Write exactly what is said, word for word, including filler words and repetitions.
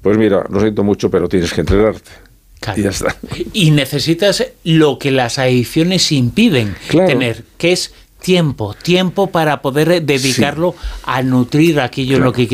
Pues mira, lo siento mucho, pero tienes que entrenarte. Claro. Y ya está. Y necesitas lo que las adicciones impiden Claro. tener, que es tiempo, tiempo para poder dedicarlo sí. a nutrir aquello claro. en lo que quieres.